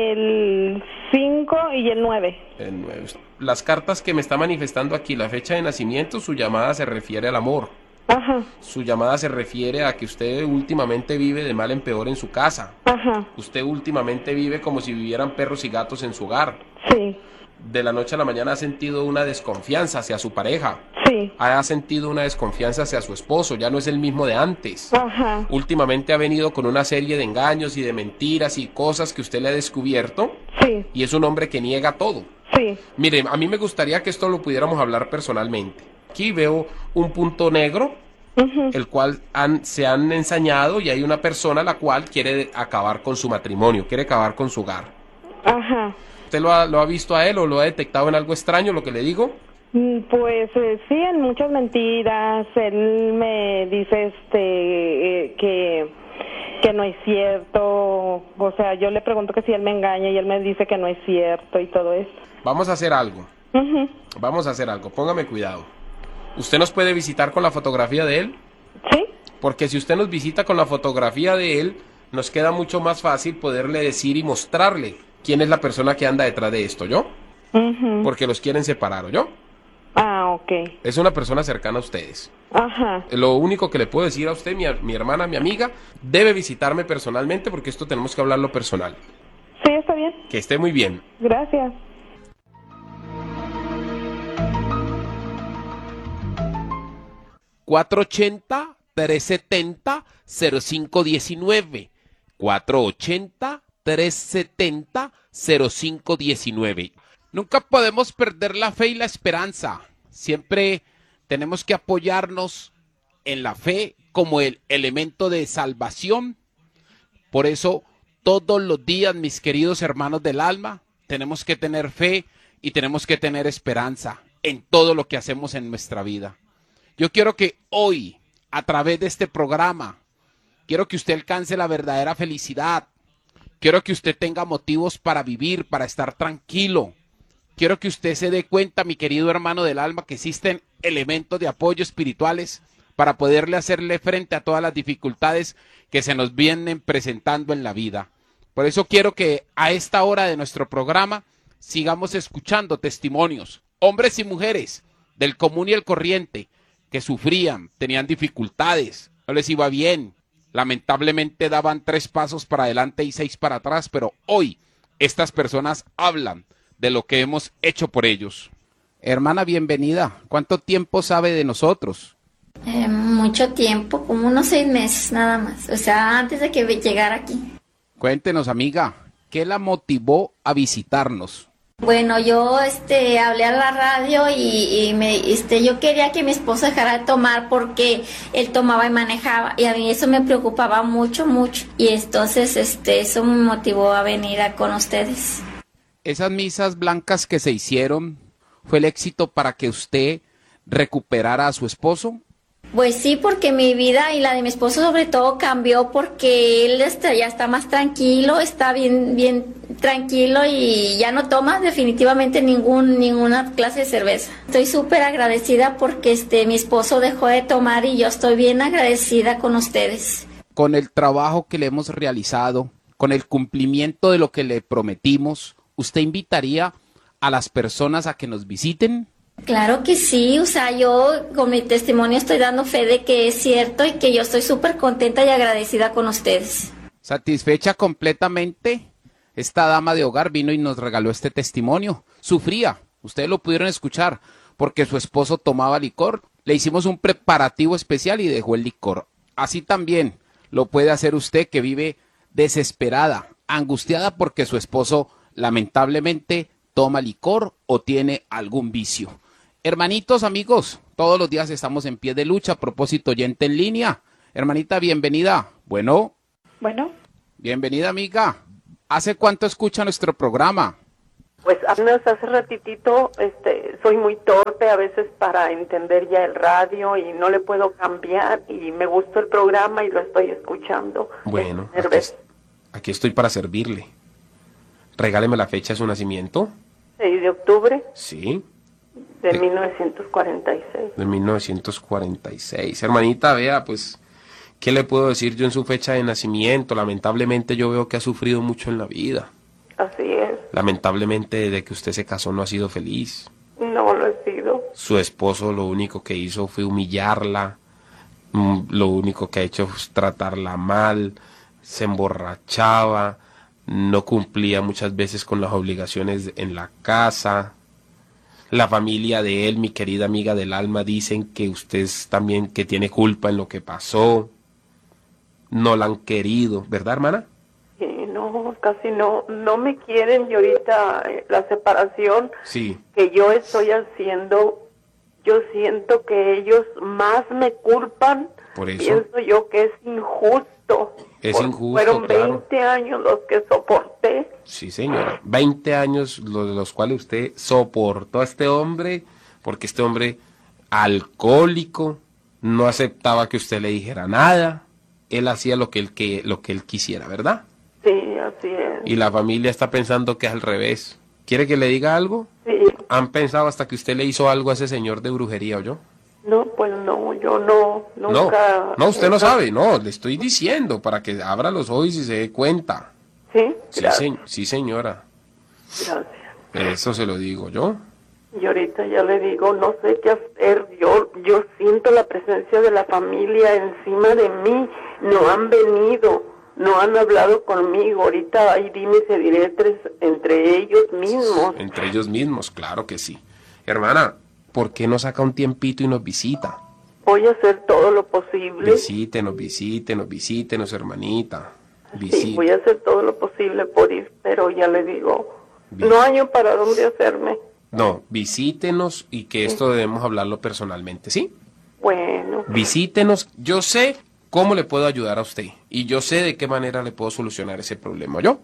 El cinco y el nueve. El nueve. Las cartas que me está manifestando aquí, la fecha de nacimiento, su llamada se refiere al amor. Ajá. Su llamada se refiere a que usted últimamente vive de mal en peor en su casa. Ajá. Usted últimamente vive como si vivieran perros y gatos en su hogar. Sí. De la noche a la mañana ha sentido una desconfianza hacia su pareja. Sí. Ha sentido una desconfianza hacia su esposo, ya no es el mismo de antes. Ajá. Últimamente ha venido con una serie de engaños y de mentiras y cosas que usted le ha descubierto. Sí. Y es un hombre que niega todo. Sí. Mire, a mí me gustaría que esto lo pudiéramos hablar personalmente. Aquí veo un punto negro, uh-huh. el cual han, se han ensañado, y hay una persona la cual quiere acabar con su matrimonio, quiere acabar con su hogar. Ajá. ¿Usted lo ha, lo ha visto a él o lo ha detectado en algo extraño, lo que le digo? Pues eh, sí, en muchas mentiras. Él me dice este eh, que, que no es cierto. O sea, yo le pregunto que si él me engaña y él me dice que no es cierto y todo eso. Vamos a hacer algo. Uh-huh. Vamos a hacer algo. Póngame cuidado. ¿Usted nos puede visitar con la fotografía de él? Sí. Porque si usted nos visita con la fotografía de él, nos queda mucho más fácil poderle decir y mostrarle quién es la persona que anda detrás de esto, ¿yo? Uh-huh. Porque los quieren separar, ¿yo? Ah, ok. Es una persona cercana a ustedes. Ajá. Lo único que le puedo decir a usted, mi, mi hermana, mi amiga, debe visitarme personalmente porque esto tenemos que hablarlo personal. Sí, está bien. Que esté muy bien. Gracias. cuatro ochenta, tres setenta, cero cinco diecinueve. cuatro ochenta, tres setenta, cero cinco diecinueve. Nunca podemos perder la fe y la esperanza. Siempre tenemos que apoyarnos en la fe como el elemento de salvación. Por eso, todos los días, mis queridos hermanos del alma, tenemos que tener fe y tenemos que tener esperanza en todo lo que hacemos en nuestra vida. Yo quiero que hoy, a través de este programa, quiero que usted alcance la verdadera felicidad. Quiero que usted tenga motivos para vivir, para estar tranquilo. Quiero que usted se dé cuenta, mi querido hermano del alma, que existen elementos de apoyo espirituales para poderle hacerle frente a todas las dificultades que se nos vienen presentando en la vida. Por eso quiero que a esta hora de nuestro programa sigamos escuchando testimonios, hombres y mujeres del común y el corriente, que sufrían, tenían dificultades, no les iba bien, lamentablemente daban tres pasos para adelante y seis para atrás, pero hoy estas personas hablan de lo que hemos hecho por ellos. Hermana, bienvenida. ¿Cuánto tiempo sabe de nosotros? Eh, mucho tiempo, como unos seis meses nada más, o sea, antes de que llegara aquí. Cuéntenos, amiga, ¿qué la motivó a visitarnos? Bueno, yo este hablé a la radio y, y me este yo quería que mi esposo dejara de tomar porque él tomaba y manejaba y a mí eso me preocupaba mucho, mucho. Y entonces este eso me motivó a venir a, con ustedes. Esas misas blancas que se hicieron, ¿fue el éxito para que usted recuperara a su esposo? Pues sí, porque mi vida y la de mi esposo sobre todo cambió porque él está, ya está más tranquilo, está bien bien tranquilo y ya no toma definitivamente ningún ninguna clase de cerveza. Estoy súper agradecida porque este mi esposo dejó de tomar y yo estoy bien agradecida con ustedes. Con el trabajo que le hemos realizado, con el cumplimiento de lo que le prometimos, ¿usted invitaría a las personas a que nos visiten? Claro que sí, o sea, yo con mi testimonio estoy dando fe de que es cierto y que yo estoy súper contenta y agradecida con ustedes. Satisfecha completamente, esta dama de hogar vino y nos regaló este testimonio. Sufría, ustedes lo pudieron escuchar, porque su esposo tomaba licor. Le hicimos un preparativo especial y dejó el licor. Así también lo puede hacer usted que vive desesperada, angustiada porque su esposo lamentablemente toma licor o tiene algún vicio. Hermanitos, amigos, todos los días estamos en pie de lucha. A propósito, oyente en línea. Hermanita, bienvenida. Bueno. Bueno. Bienvenida, amiga. ¿Hace cuánto escucha nuestro programa? Pues apenas hace ratitito, este, soy muy torpe a veces para entender ya el radio y no le puedo cambiar y me gustó el programa y lo estoy escuchando. Bueno, aquí, aquí estoy para servirle. Regáleme la fecha de su nacimiento. seis de octubre Sí. de mil novecientos cuarenta y seis. De mil novecientos cuarenta y seis. Hermanita, vea, pues, ¿qué le puedo decir yo en su fecha de nacimiento? Lamentablemente yo veo que ha sufrido mucho en la vida. Así es. Lamentablemente desde que usted se casó no ha sido feliz. No lo he sido. Su esposo lo único que hizo fue humillarla, mm, lo único que ha hecho es tratarla mal, se emborrachaba, no cumplía muchas veces con las obligaciones en la casa. La familia de él, mi querida amiga del alma, dicen que usted es también que tiene culpa en lo que pasó. No la han querido, ¿verdad, hermana? Sí, no, casi no, no me quieren y ahorita eh, la separación Sí. que yo estoy haciendo, yo siento que ellos más me culpan. Por eso. Pienso yo que es injusto. Es Por- injusto, Fueron claro. veinte años los que soporté. Sí, señora. veinte años los, de los cuales usted soportó a este hombre, porque este hombre alcohólico, no aceptaba que usted le dijera nada. Él hacía lo que él, que, lo que él quisiera, ¿verdad? Sí, así es. Y la familia está pensando que es al revés. ¿Quiere que le diga algo? Sí. ¿Han pensado hasta que usted le hizo algo a ese señor de brujería o yo? No, pues no, yo no, No, nunca. no, usted no nunca- sabe, no, le estoy diciendo para que abra los ojos y se dé cuenta. Sí, Sí, gracias, se- sí, señora, gracias. eso se lo digo yo. Y ahorita ya le digo, no sé qué hacer. Yo, yo siento la presencia de la familia encima de mí. No han venido, no han hablado conmigo. Ahorita hay dimes y diretes entre ellos mismos. Entre ellos mismos, claro que sí. Hermana, ¿por qué no saca un tiempito y nos visita? Voy a hacer todo lo posible. Visítenos, visítenos, visítenos, hermanita. Sí, Visí- voy a hacer todo lo posible por ir, pero ya le digo, Vi- no hay para dónde hacerme. No, visítenos y que esto debemos hablarlo personalmente, ¿sí? Bueno, Visítenos. Yo sé cómo le puedo ayudar a usted y yo sé de qué manera le puedo solucionar ese problema. ¿Yo?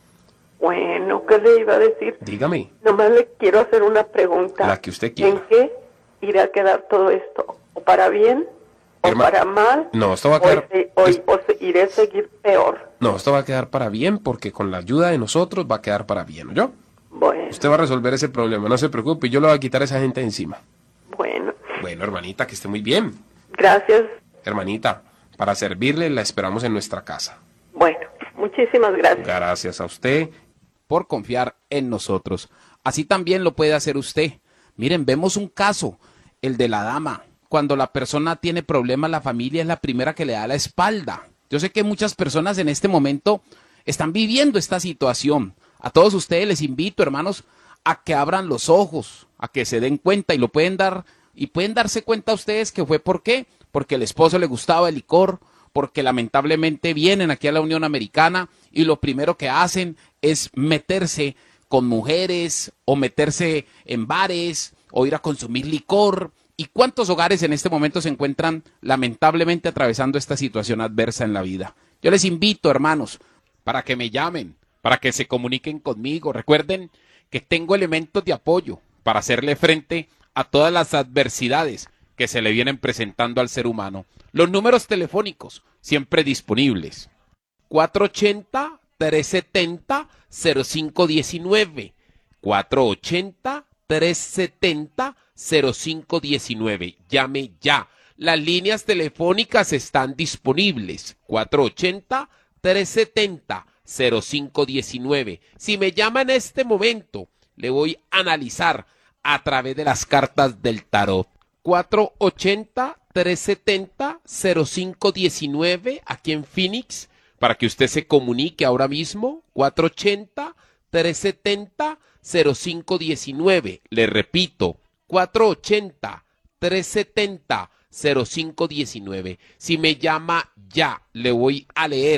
bueno, ¿qué le iba a decir? Dígame, Nomás le quiero hacer una pregunta. la que usted quiera. ¿En qué irá a quedar todo esto? ¿O para bien? ¿O Herma- para mal? No, esto va a ¿O, quedar... se- o- o se- iré a seguir peor? No, esto va a quedar para bien porque con la ayuda de nosotros va a quedar para bien, ¿yo? Bueno, Usted va a resolver ese problema, no se preocupe, yo le voy a quitar a esa gente de encima. bueno, Bueno, hermanita, que esté muy bien. gracias. Hermanita, para servirle la esperamos en nuestra casa. Bueno, muchísimas gracias. Gracias a usted. Por confiar en nosotros. Así también lo puede hacer usted. Miren, vemos un caso, el de la dama. Cuando la persona tiene problemas, la familia es la primera que le da la espalda. Yo sé que muchas personas en este momento están viviendo esta situación. A todos ustedes les invito, hermanos, a que abran los ojos, a que se den cuenta y lo pueden dar, y pueden darse cuenta ustedes que fue por qué, porque el esposo le gustaba el licor, porque lamentablemente vienen aquí a la Unión Americana y lo primero que hacen es meterse con mujeres o meterse en bares o ir a consumir licor. ¿Y cuántos hogares en este momento se encuentran lamentablemente atravesando esta situación adversa en la vida? Yo les invito, hermanos, para que me llamen, para que se comuniquen conmigo. Recuerden que tengo elementos de apoyo para hacerle frente a todas las adversidades que se le vienen presentando al ser humano. Los números telefónicos siempre disponibles. cuatro ochenta, trescientos setenta, cero cinco diecinueve. cuatro ochenta, trescientos setenta, cero cinco diecinueve. Llame ya. Las líneas telefónicas están disponibles. cuatro ochenta, trescientos setenta, cero cinco diecinueve. Si me llama en este momento, le voy a analizar a través de las cartas del tarot. cuatro ochenta, trescientos setenta, cero cinco diecinueve aquí en Phoenix, para que usted se comunique ahora mismo. cuatro ochenta, trescientos setenta, cero cinco diecinueve. Le repito, cuatro ochenta, trescientos setenta, cero cinco diecinueve. Si me llama ya, le voy a leer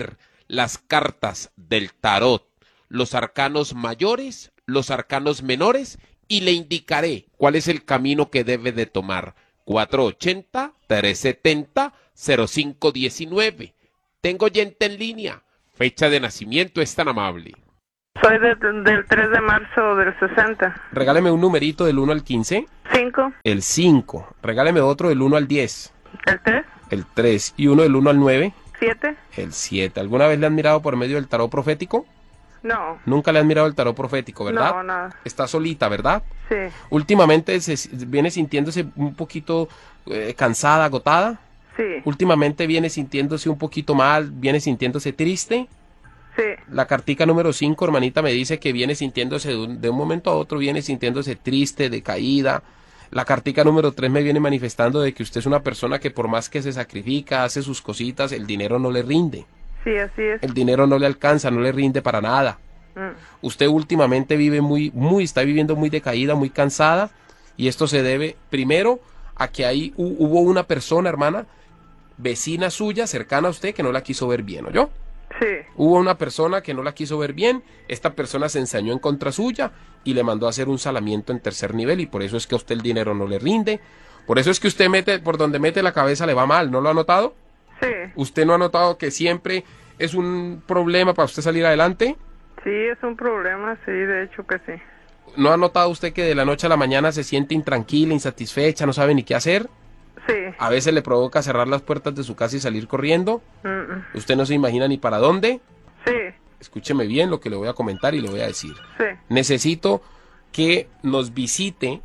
las cartas del tarot, los arcanos mayores, los arcanos menores, y le indicaré cuál es el camino que debe de tomar. cuatro ochenta, tres setenta, cero cinco diecinueve. Tengo oyente en línea. Fecha de nacimiento es tan amable. Soy de- del tres de marzo del sesenta. Regáleme un numerito del uno al quince. cinco. El cinco. Regáleme otro del uno al diez. El tres. El tres. Y uno del uno al nueve. siete. El siete. ¿Alguna vez le han mirado por medio del tarot profético? No. Nunca le han mirado el tarot profético, ¿verdad? No, nada. Está solita, ¿verdad? Sí. Últimamente se viene sintiéndose un poquito eh, cansada, agotada. Sí. Últimamente viene sintiéndose un poquito mal, viene sintiéndose triste. Sí. La cartica número cinco, hermanita, me dice que viene sintiéndose de un, de un momento a otro, viene sintiéndose triste, decaída. La cartica número tres me viene manifestando de que usted es una persona que por más que se sacrifica, hace sus cositas, el dinero no le rinde. Sí, así es. El dinero no le alcanza, no le rinde para nada. Mm. Usted últimamente vive muy, muy, está viviendo muy decaída, muy cansada, y esto se debe primero a que ahí hu- hubo una persona, hermana, vecina suya, cercana a usted, que no la quiso ver bien, ¿oyó? Sí. Hubo una persona que no la quiso ver bien, esta persona se ensañó en contra suya y le mandó a hacer un salamiento en tercer nivel, y por eso es que a usted el dinero no le rinde, por eso es que usted mete, por donde mete la cabeza le va mal, ¿no lo ha notado? Sí. ¿Usted no ha notado que siempre es un problema para usted salir adelante? Sí, es un problema, sí, de hecho que sí. ¿No ha notado usted que de la noche a la mañana se siente intranquila, insatisfecha, no sabe ni qué hacer? Sí. A veces le provoca cerrar las puertas de su casa y salir corriendo. Mm, mm. Usted no se imagina ni para dónde. Sí. Escúcheme bien lo que le voy a comentar y le voy a decir. Sí. Necesito que nos visite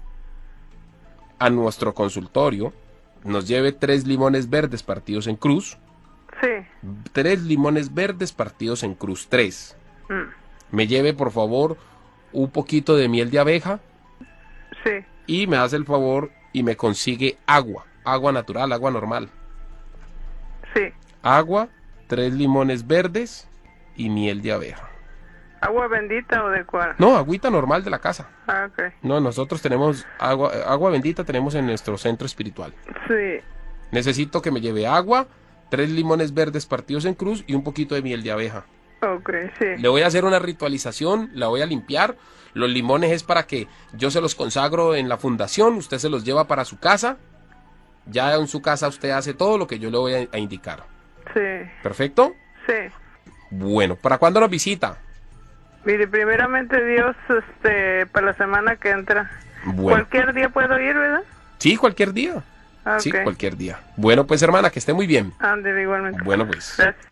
a nuestro consultorio, nos lleve tres limones verdes partidos en cruz. Sí. Tres limones verdes partidos en cruz, tres. Mm. Me lleve, por favor, un poquito de miel de abeja. Sí. Y me hace el favor y me consigue agua, agua natural, agua normal. Sí. Agua, tres limones verdes y miel de abeja. ¿Agua bendita o de cuál? No, agüita normal de la casa. Ah, ok. No, nosotros tenemos agua, agua bendita tenemos en nuestro centro espiritual. Sí. Necesito que me lleve agua, tres limones verdes partidos en cruz y un poquito de miel de abeja. Ok, sí. Le voy a hacer una ritualización, la voy a limpiar. Los limones es para que yo se los consagro en la fundación, usted se los lleva para su casa. Ya en su casa usted hace todo lo que yo le voy a, a indicar. Sí. ¿Perfecto? Sí. Bueno, ¿para cuándo nos visita? Mire, primeramente Dios, este, para la semana que entra. Bueno. Cualquier día puedo ir, ¿verdad? Sí, cualquier día. Ah, Sí, ok. cualquier día. Bueno, pues hermana, que esté muy bien. Ande, igualmente. Bueno, pues. Gracias.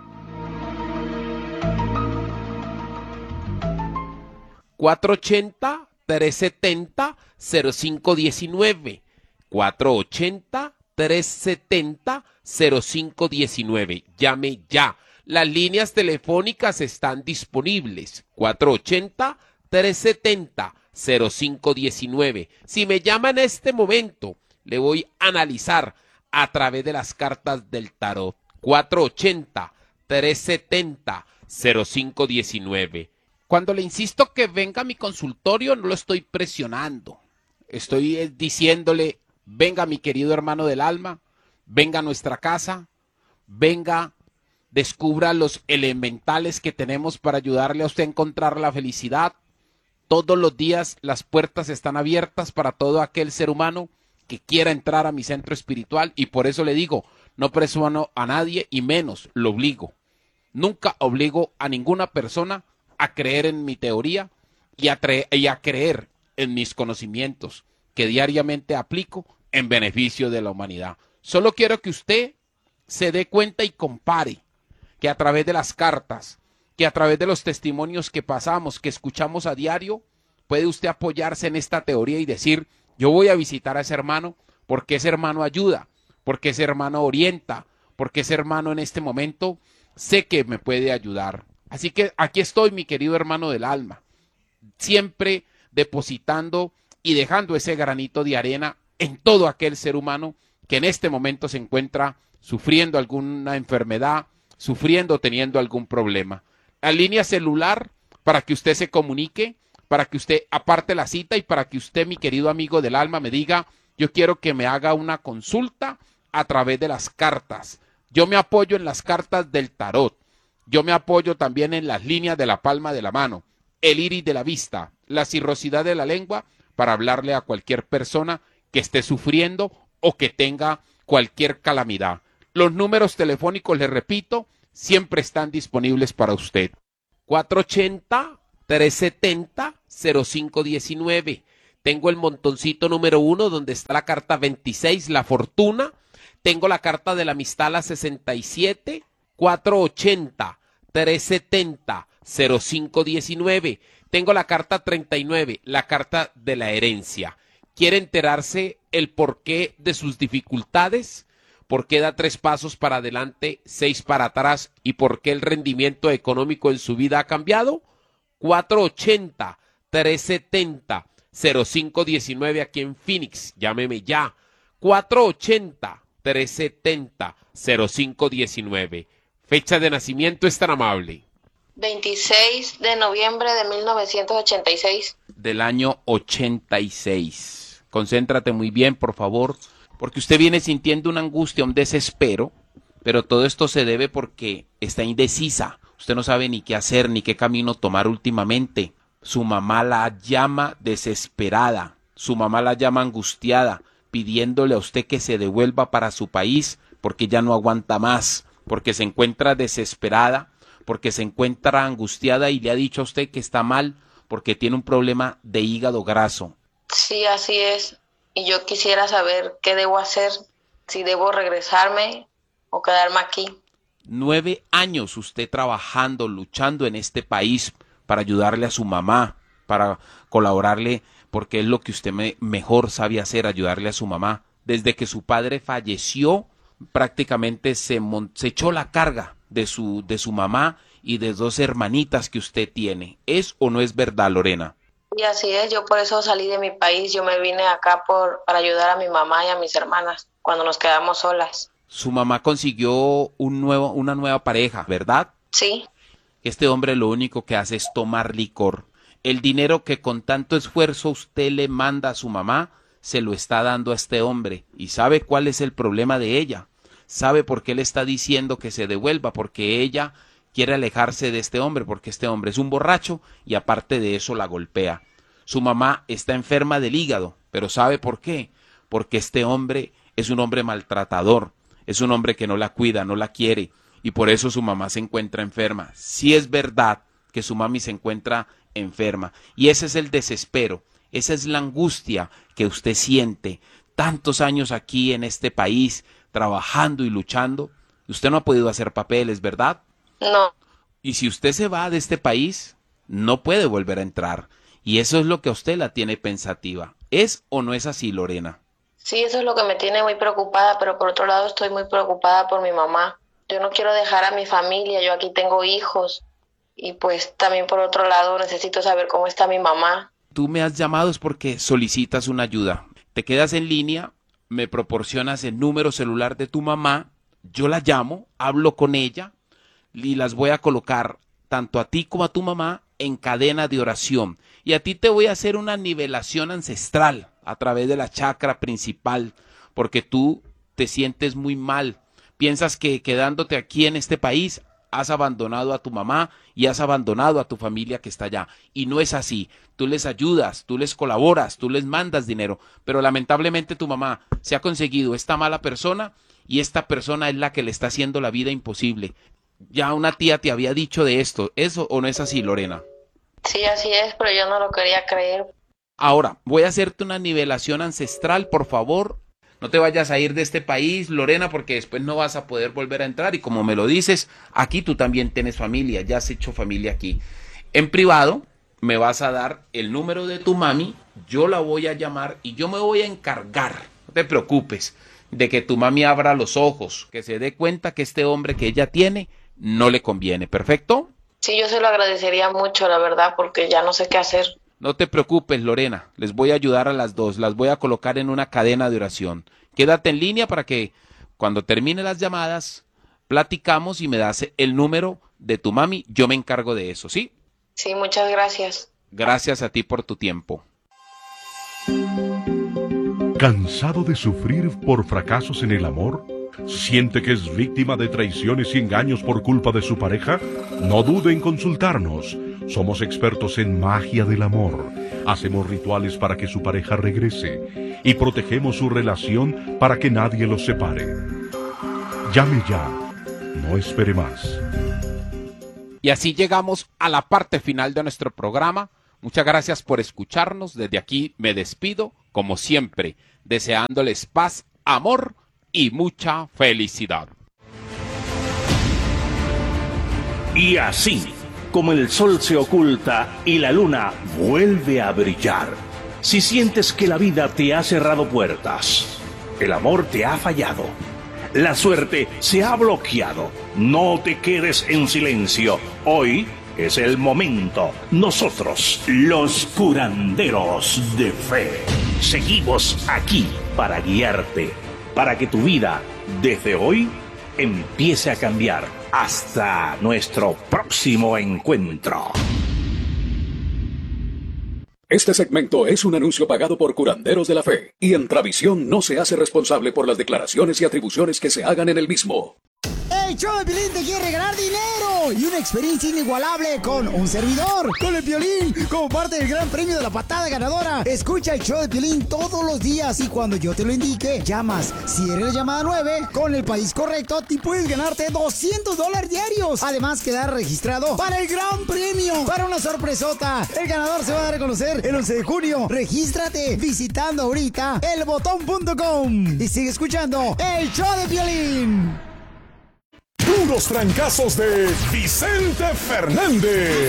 cuatro ochenta, tres setenta, cero cinco diecinueve. cuatro ochenta, tres setenta, cero cinco diecinueve. Llame ya. Las líneas telefónicas están disponibles. cuatro ochenta, tres setenta, cero cinco diecinueve. Si me llama en este momento, le voy a analizar a través de las cartas del tarot. cuatro ochenta, tres setenta, cero cinco diecinueve. Cuando le insisto que venga a mi consultorio, no lo estoy presionando. Estoy eh, diciéndole, venga mi querido hermano del alma, venga a nuestra casa, venga, descubra los elementales que tenemos para ayudarle a usted a encontrar la felicidad. Todos los días las puertas están abiertas para todo aquel ser humano que quiera entrar a mi centro espiritual, y por eso le digo, no presiono a nadie y menos lo obligo. Nunca obligo a ninguna persona a creer en mi teoría y a, y a creer en mis conocimientos que diariamente aplico en beneficio de la humanidad. Solo quiero que usted se dé cuenta y compare que a través de las cartas, que a través de los testimonios que pasamos, que escuchamos a diario, puede usted apoyarse en esta teoría y decir, yo voy a visitar a ese hermano porque ese hermano ayuda, porque ese hermano orienta, porque ese hermano en este momento sé que me puede ayudar. Así que aquí estoy, mi querido hermano del alma, siempre depositando y dejando ese granito de arena en todo aquel ser humano que en este momento se encuentra sufriendo alguna enfermedad, sufriendo, teniendo algún problema. La línea celular para que usted se comunique, para que usted aparte la cita y para que usted, mi querido amigo del alma, me diga, yo quiero que me haga una consulta a través de las cartas. Yo me apoyo en las cartas del tarot. Yo me apoyo también en las líneas de la palma de la mano, el iris de la vista, la cirrosidad de la lengua, para hablarle a cualquier persona que esté sufriendo o que tenga cualquier calamidad. Los números telefónicos, les repito, siempre están disponibles para usted. cuatro ochenta, trescientos setenta, cero cinco diecinueve. Tengo el montoncito número uno donde está la carta veintiséis, la fortuna. Tengo la carta de la amistad, la sesenta y siete, cuatro ochenta, trescientos setenta, cero cinco diecinueve. Tengo la carta treinta y nueve, la carta de la herencia. ¿Quiere enterarse el porqué de sus dificultades? ¿Por qué da tres pasos para adelante, seis para atrás? ¿Y por qué el rendimiento económico en su vida ha cambiado? cuatro ochenta, trescientos setenta, cero cinco diecinueve aquí en Phoenix. Llámeme ya. cuatro ochenta, trescientos setenta, cero cinco diecinueve. Fecha de nacimiento es tan amable. veintiséis de noviembre de mil novecientos ochenta y seis. Del año ochenta y seis. Concéntrate muy bien, por favor, porque usted viene sintiendo una angustia, un desespero, pero todo esto se debe porque está indecisa. Usted no sabe ni qué hacer, ni qué camino tomar últimamente. Su mamá la llama desesperada, su mamá la llama angustiada, pidiéndole a usted que se devuelva para su país, porque ya no aguanta más, porque se encuentra desesperada, porque se encuentra angustiada y le ha dicho a usted que está mal, porque tiene un problema de hígado graso. Sí, así es. Y yo quisiera saber qué debo hacer, si debo regresarme o quedarme aquí. Nueve años usted trabajando, luchando en este país para ayudarle a su mamá, para colaborarle, porque es lo que usted me, mejor sabe hacer, ayudarle a su mamá. Desde que su padre falleció, prácticamente se, se echó la carga de su, de su mamá y de dos hermanitas que usted tiene. ¿Es o no es verdad, Lorena? Y así es, yo por eso salí de mi país, yo me vine acá por, para ayudar a mi mamá y a mis hermanas cuando nos quedamos solas. Su mamá consiguió un nuevo, una nueva pareja, ¿verdad? Sí. Este hombre lo único que hace es tomar licor. El dinero que con tanto esfuerzo usted le manda a su mamá, se lo está dando a este hombre. ¿Y sabe cuál es el problema de ella? ¿Sabe por qué le está diciendo que se devuelva? Porque ella quiere alejarse de este hombre, porque este hombre es un borracho y aparte de eso la golpea. Su mamá está enferma del hígado, pero ¿sabe por qué? Porque este hombre es un hombre maltratador, es un hombre que no la cuida, no la quiere, y por eso su mamá se encuentra enferma. Sí es verdad que su mami se encuentra enferma, y ese es el desespero, esa es la angustia que usted siente. Tantos años aquí en este país, trabajando y luchando, usted no ha podido hacer papeles, ¿verdad? No. Y si usted se va de este país, no puede volver a entrar. Y eso es lo que a usted la tiene pensativa. ¿Es o no es así, Lorena? Sí, eso es lo que me tiene muy preocupada, pero por otro lado estoy muy preocupada por mi mamá. Yo no quiero dejar a mi familia, yo aquí tengo hijos. Y pues también por otro lado necesito saber cómo está mi mamá. Tú me has llamado es porque solicitas una ayuda. Te quedas en línea, me proporcionas el número celular de tu mamá, yo la llamo, hablo con ella y las voy a colocar tanto a ti como a tu mamá en cadena de oración. Y a ti te voy a hacer una nivelación ancestral a través de la chakra principal, porque tú te sientes muy mal. Piensas que quedándote aquí en este país has abandonado a tu mamá y has abandonado a tu familia que está allá. Y no es así. Tú les ayudas, tú les colaboras, tú les mandas dinero, pero lamentablemente tu mamá se ha conseguido esta mala persona y esta persona es la que le está haciendo la vida imposible. Ya una tía te había dicho de esto. ¿Eso o no es así, Lorena? Sí, así es, pero yo no lo quería creer. Ahora, voy a hacerte una nivelación ancestral, por favor. No te vayas a ir de este país, Lorena, porque después no vas a poder volver a entrar. Y como me lo dices, aquí tú también tienes familia, ya has hecho familia aquí. En privado, me vas a dar el número de tu mami, yo la voy a llamar y yo me voy a encargar, no te preocupes, de que tu mami abra los ojos, que se dé cuenta que este hombre que ella tiene no le conviene. ¿Perfecto? Sí, yo se lo agradecería mucho, la verdad, porque ya no sé qué hacer. No te preocupes, Lorena, les voy a ayudar a las dos, las voy a colocar en una cadena de oración. Quédate en línea para que cuando termine las llamadas, platicamos y me das el número de tu mami, yo me encargo de eso, ¿sí? Sí, muchas gracias. Gracias a ti por tu tiempo. ¿Cansado de sufrir por fracasos en el amor? ¿Siente que es víctima de traiciones y engaños por culpa de su pareja? No dude en consultarnos. Somos expertos en magia del amor. Hacemos rituales para que su pareja regrese y protegemos su relación para que nadie los separe. Llame ya. No espere más. Y así llegamos a la parte final de nuestro programa. Muchas gracias por escucharnos. Desde aquí me despido, como siempre, deseándoles paz, amor y mucha felicidad. Y así, como el sol se oculta y la luna vuelve a brillar, si sientes que la vida te ha cerrado puertas, el amor te ha fallado, la suerte se ha bloqueado, no te quedes en silencio. Hoy es el momento. Nosotros, los curanderos de fe, seguimos aquí para guiarte, para que tu vida, desde hoy, empiece a cambiar. Hasta nuestro próximo encuentro. Este segmento es un anuncio pagado por Curanderos de la Fe, y Entravisión no se hace responsable por las declaraciones y atribuciones que se hagan en el mismo. El show de Piolín te quiere regalar dinero y una experiencia inigualable con un servidor, con el Piolín, como parte del gran premio de la patada ganadora. Escucha el show de Piolín todos los días y cuando yo te lo indique, llamas. Si eres la llamada nueve, con el país correcto, te puedes ganarte doscientos dólares diarios. Además, quedar registrado para el gran premio, para una sorpresota. El ganador se va a dar a conocer el once de junio. Regístrate visitando ahorita el botón punto com y sigue escuchando el show de Piolín. Puros trancazos de Vicente Fernández.